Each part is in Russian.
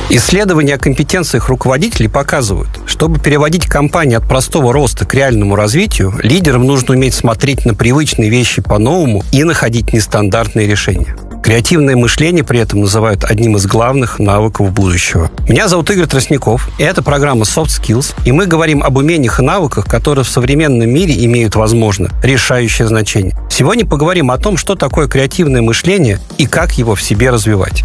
Исследования о компетенциях руководителей показывают, чтобы переводить компании от простого роста к реальному развитию, лидерам нужно уметь смотреть на привычные вещи по-новому и находить нестандартные решения. Креативное мышление при этом называют одним из главных навыков будущего. Меня зовут Игорь Тростников, и это программа Soft Skills, и мы говорим об умениях и навыках, которые в современном мире имеют, возможно, решающее значение. Сегодня поговорим о том, что такое креативное мышление и как его в себе развивать.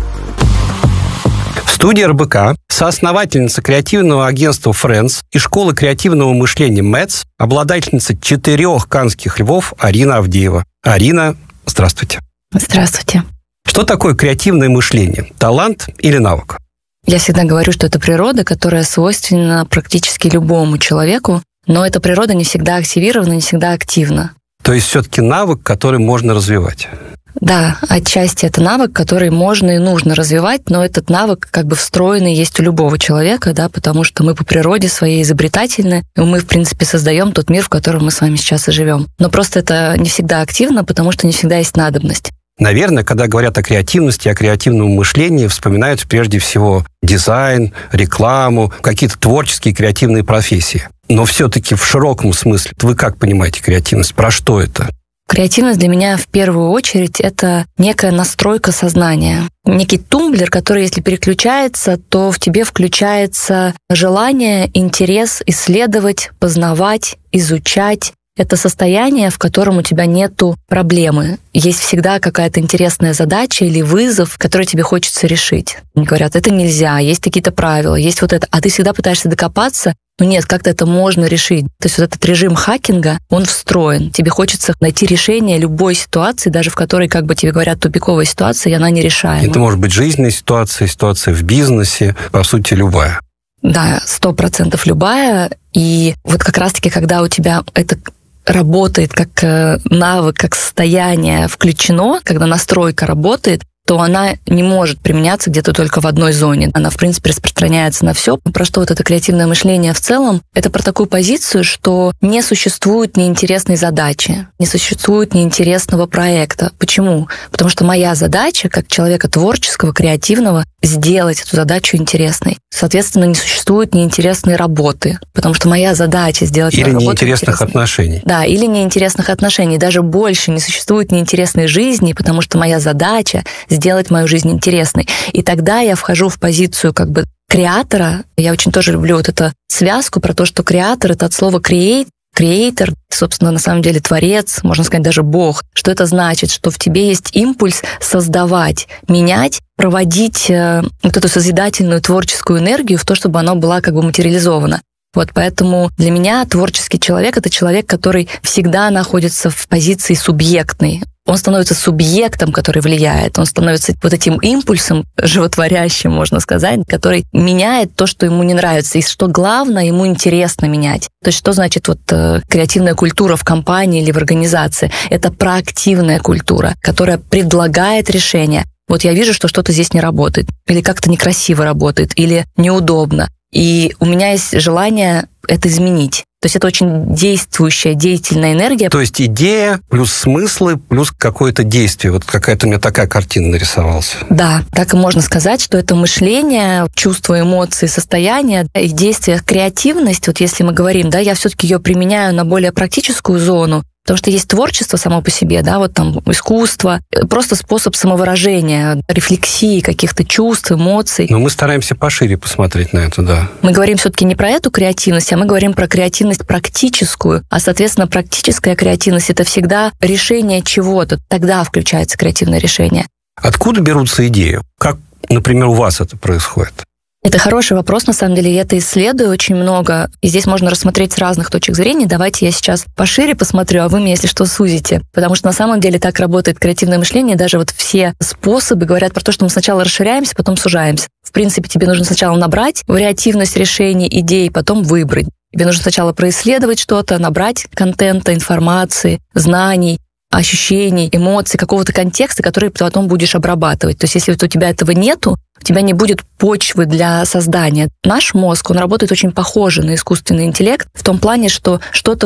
В студии РБК соосновательница креативного агентства Friends и школы креативного мышления МЭЦ, обладательница 4 Каннских львов Арина Авдеева. Арина, здравствуйте. Здравствуйте. Что такое креативное мышление? Талант или навык? Я всегда говорю, что это природа, которая свойственна практически любому человеку, но эта природа не всегда активирована, не всегда активна. То есть все-таки навык, который можно развивать? Да, отчасти это навык, который можно и нужно развивать, но этот навык как бы встроенный есть у любого человека, да, потому что мы по природе своей изобретательны, и мы, в принципе, создаем тот мир, в котором мы с вами сейчас и живем. Но просто это не всегда активно, потому что не всегда есть надобность. Наверное, когда говорят о креативности, о креативном мышлении, вспоминают прежде всего дизайн, рекламу, какие-то творческие креативные профессии. Но все-таки в широком смысле, вы как понимаете креативность? Про что это? Креативность для меня в первую очередь это некая настройка сознания. Некий тумблер, который, если переключается, то в тебе включается желание, интерес исследовать, познавать, изучать. Это состояние, в котором у тебя нету проблемы. Есть всегда какая-то интересная задача или вызов, который тебе хочется решить. Они говорят, это нельзя, есть какие-то правила, есть вот это. А ты всегда пытаешься докопаться, но нет, как-то это можно решить. То есть вот этот режим хакинга, он встроен. Тебе хочется найти решение любой ситуации, даже в которой, как бы тебе говорят, тупиковая ситуация, и она нерешаема. Это может быть жизненная ситуация, ситуация в бизнесе, по сути, любая. Да, 100% любая. И вот как раз-таки, когда у тебя это работает как навык, как состояние включено, когда настройка работает, то она не может применяться где-то только в одной зоне. Она, в принципе, распространяется на все. Про что вот это креативное мышление в целом? Это про такую позицию, что не существует неинтересной задачи, не существует неинтересного проекта. Почему? Потому что моя задача, как человека творческого, креативного, сделать эту задачу интересной. Соответственно, не существует неинтересной работы, потому что моя задача сделать или работу неинтересных отношений. Да, или неинтересных отношений. Даже больше не существует неинтересной жизни, потому что моя задача сделать мою жизнь интересной. И тогда я вхожу в позицию как бы креатора. Я очень тоже люблю вот эту связку про то, что креатор — это от слова create, креатор, собственно, на самом деле творец, можно сказать, даже Бог. Что это значит? Что в тебе есть импульс создавать, менять, проводить вот эту созидательную творческую энергию в то, чтобы она была как бы материализована. Вот поэтому для меня творческий человек — это человек, который всегда находится в позиции субъектной. Он становится субъектом, который влияет, он становится вот этим импульсом животворящим, можно сказать, который меняет то, что ему не нравится, и что главное, ему интересно менять. То есть что значит вот креативная культура в компании или в организации? Это проактивная культура, которая предлагает решения. Вот я вижу, что что-то здесь не работает, или как-то некрасиво работает, или неудобно. И у меня есть желание это изменить. То есть это очень действующая, деятельная энергия. То есть идея плюс смыслы плюс какое-то действие. Вот какая-то у меня такая картина нарисовалась. Да, так и можно сказать, что это мышление, чувства, эмоции, состояние и действие, креативность. Вот если мы говорим, да, я все-таки ее применяю на более практическую зону, потому что есть творчество само по себе, да, вот там искусство, просто способ самовыражения, рефлексии каких-то чувств, эмоций. Но мы стараемся пошире посмотреть на это, да. Мы говорим все-таки не про эту креативность, а мы говорим про креативность практическую. А, соответственно, практическая креативность — это всегда решение чего-то. Тогда включается креативное решение. Откуда берутся идеи? Как, например, у вас это происходит? Это хороший вопрос, на самом деле, я это исследую очень много, и здесь можно рассмотреть с разных точек зрения. Давайте я сейчас пошире посмотрю, а вы меня, если что, сузите. Потому что на самом деле так работает креативное мышление, даже вот все способы говорят про то, что мы сначала расширяемся, потом сужаемся. В принципе, тебе нужно сначала набрать вариативность решений, идей, потом выбрать. Тебе нужно сначала происследовать что-то, набрать контента, информации, знаний, ощущений, эмоций, какого-то контекста, который ты потом будешь обрабатывать. То есть если вот у тебя этого нету, у тебя не будет почвы для создания. Наш мозг, он работает очень похоже на искусственный интеллект в том плане, что что-то